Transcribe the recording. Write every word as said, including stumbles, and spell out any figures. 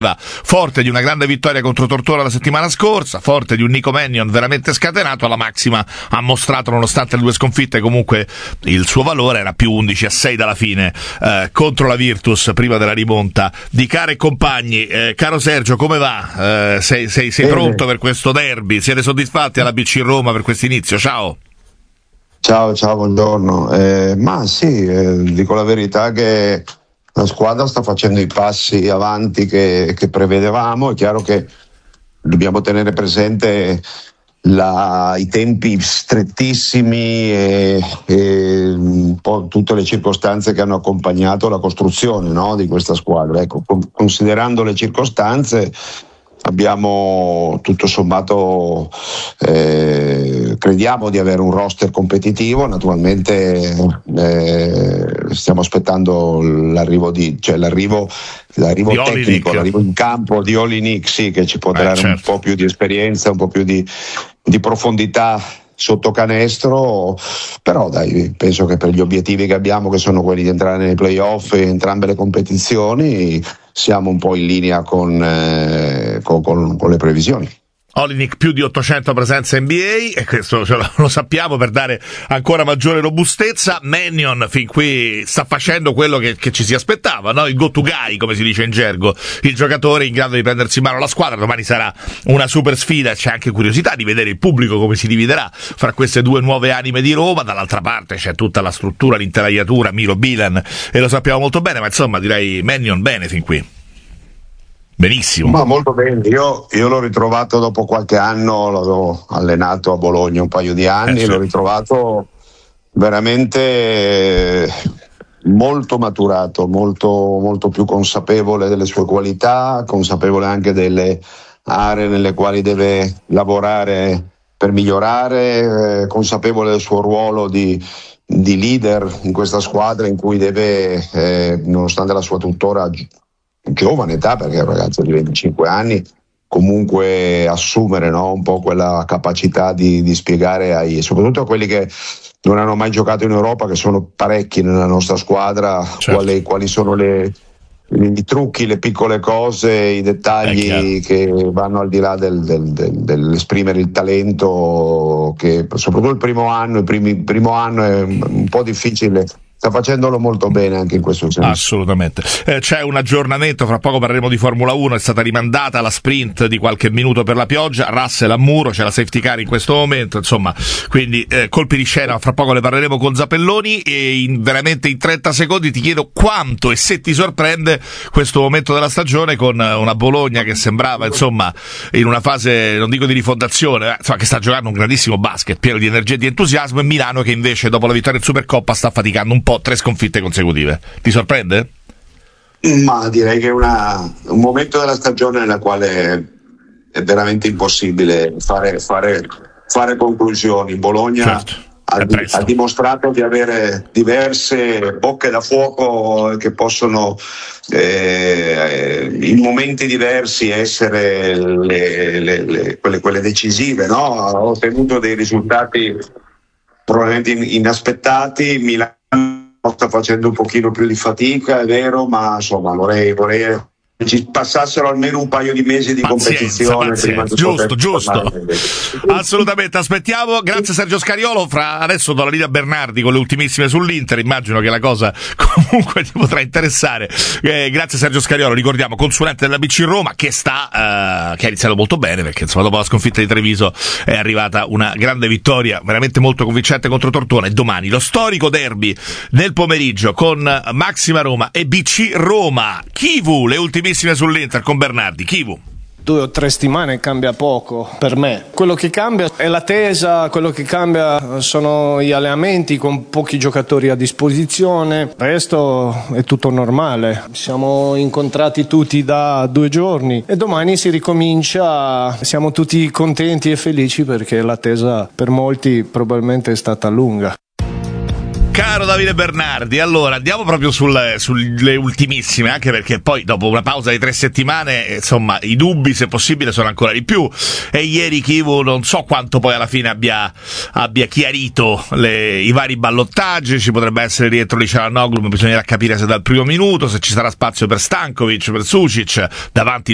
forte di una grande vittoria contro Tortona la settimana scorsa, forte di un Nico Mannion veramente scatenato. La Maxima ha mostrato, nonostante le due sconfitte, comunque il suo valore. Era più undici a sei dalla fine eh, contro la Virtus prima della rimonta di Cara e compagni. Eh, caro Sergio, come va? Eh, sei sei, sei pronto per questo derby? Siete soddisfatti alla B C Roma per questo inizio? Ciao. Ciao, ciao, buongiorno. Eh, ma sì, eh, dico la verità che la squadra sta facendo i passi avanti che, che prevedevamo. È chiaro che dobbiamo tenere presente la, i tempi strettissimi e, e un po' tutte le circostanze che hanno accompagnato la costruzione, no, di questa squadra. Ecco, considerando le circostanze, abbiamo tutto sommato eh, crediamo di avere un roster competitivo. Naturalmente eh, stiamo aspettando l'arrivo di cioè l'arrivo, l'arrivo di tecnico, Olinik. l'arrivo in campo di Olinik, sì, che ci può eh, dare certo. un po' più di esperienza, un po' più di, di profondità sotto canestro. Però dai, penso che per gli obiettivi che abbiamo, che sono quelli di entrare nei playoff in entrambe le competizioni, siamo un po' in linea con, eh, con, con, con le previsioni. Olinik più di ottocento presenze N B A, e questo ce lo, lo sappiamo, per dare ancora maggiore robustezza. Mannion fin qui sta facendo quello che, che ci si aspettava, no? Il go to guy, come si dice in gergo, il giocatore in grado di prendersi in mano la squadra. Domani sarà una super sfida, c'è anche curiosità di vedere il pubblico come si dividerà fra queste due nuove anime di Roma. Dall'altra parte c'è tutta la struttura, l'intelaiatura, Miro Bilan, e lo sappiamo molto bene, ma insomma direi Mannion bene fin qui. Benissimo. Ma molto bene, io, io l'ho ritrovato dopo qualche anno, l'ho allenato a Bologna un paio di anni, eh sì. L'ho ritrovato veramente molto maturato, molto, molto più consapevole delle sue qualità, consapevole anche delle aree nelle quali deve lavorare per migliorare, eh, consapevole del suo ruolo di, di leader in questa squadra in cui deve, eh, nonostante la sua tuttora giovane età, perché è un ragazzo di venticinque anni, comunque assumere, no, un po' quella capacità di, di spiegare ai, soprattutto a quelli che non hanno mai giocato in Europa, che sono parecchi nella nostra squadra, certo. quali, quali sono le, i trucchi, le piccole cose, i dettagli che vanno al di là del, del, del, dell'esprimere il talento, che soprattutto il primo anno, il primi, primo anno è un po' difficile. Sta facendolo molto bene anche in questo senso. Assolutamente. Eh, c'è un aggiornamento, fra poco parleremo di Formula uno, è stata rimandata la sprint di qualche minuto per la pioggia, Russell a muro, c'è la safety car in questo momento, insomma, quindi eh, colpi di scena, fra poco le parleremo con Zappelloni. E in, veramente in trenta secondi ti chiedo quanto e se ti sorprende questo momento della stagione, con una Bologna che sembrava, insomma, in una fase, non dico di rifondazione, eh, insomma, che sta giocando un grandissimo basket, pieno di energia e di entusiasmo, e Milano che invece dopo la vittoria in Supercoppa sta faticando un po', tre sconfitte consecutive. Ti sorprende? Ma direi che è una, un momento della stagione nella quale è veramente impossibile fare, fare, fare conclusioni. Bologna certo, ha, ha dimostrato di avere diverse bocche da fuoco che possono eh, in momenti diversi essere le, le, le, quelle, quelle decisive, no? Ha ottenuto dei risultati probabilmente inaspettati. Milano sta facendo un pochino più di fatica, è vero, ma insomma vorrei, vorrei ci passassero almeno un paio di mesi di pazienza, competizione pazienza. prima di giusto, giusto, parlare. Assolutamente, aspettiamo. Grazie Sergio Scariolo. Fra adesso do la linea a Bernardi con le ultimissime sull'Inter, immagino che la cosa comunque ti potrà interessare. Eh, grazie Sergio Scariolo, ricordiamo consulente della B C Roma, che sta eh, che ha iniziato molto bene, perché insomma dopo la sconfitta di Treviso è arrivata una grande vittoria veramente molto convincente contro Tortona. E domani lo storico derby nel pomeriggio con Maxima Roma e B C Roma. Chivu, le ultimissime sull'Inter con Bernardi. Chivu. Due o tre settimane cambia poco per me. Quello che cambia è l'attesa, quello che cambia sono gli allenamenti con pochi giocatori a disposizione. Il resto è tutto normale. Siamo incontrati tutti da due giorni e domani si ricomincia. Siamo tutti contenti e felici perché l'attesa per molti probabilmente è stata lunga. Caro Davide Bernardi, allora andiamo proprio sulle, sulle ultimissime, anche perché poi dopo una pausa di tre settimane, insomma, i dubbi, se possibile, sono ancora di più. E ieri Chivu non so quanto poi alla fine abbia, abbia chiarito le, i vari ballottaggi. Ci potrebbe essere rientro di Çalhanoğlu, ma bisognerà capire se dal primo minuto, se ci sarà spazio per Stankovic, per Sucic, davanti